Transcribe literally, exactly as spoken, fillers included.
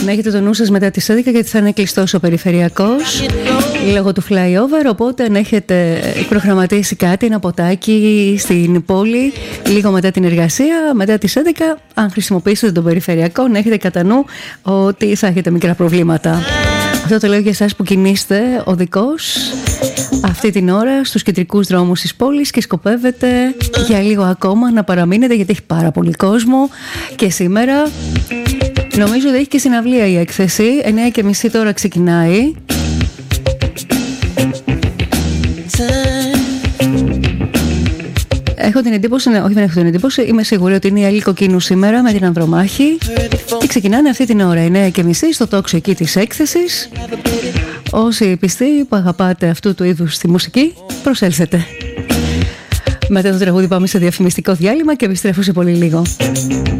Να έχετε το νου σας μετά τις έντεκα, γιατί θα είναι κλειστός ο περιφερειακός λόγω του flyover, οπότε αν έχετε προγραμματίσει κάτι, ένα ποτάκι στην πόλη λίγο μετά την εργασία, μετά τις έντεκα, αν χρησιμοποιήσετε τον περιφερειακό, να έχετε κατά νου ότι θα έχετε μικρά προβλήματα. Αυτό το λέω για εσάς που κινείστε οδικός αυτή την ώρα στους κεντρικούς δρόμους της πόλης και σκοπεύετε για λίγο ακόμα να παραμείνετε, γιατί έχει πάρα πολύ κόσμο και σήμερα νομίζω ότι έχει και συναυλία η έκθεση. εννιά και μισή τώρα ξεκινάει. Έχω την εντύπωση, ναι, όχι δεν έχω την εντύπωση, είμαι σίγουρη ότι είναι η Αλή Κοκκίνου σήμερα με την Ανδρομάχη και ξεκινάνε αυτή την ώρα εννιά και μισή στο τόξο εκεί της έκθεσης. Όσοι πιστοί που αγαπάτε αυτού του είδους τη μουσική, προσέλθετε. Μετά το τραγούδι πάμε σε διαφημιστικό διάλειμμα και επιστρέφω σε πολύ λίγο.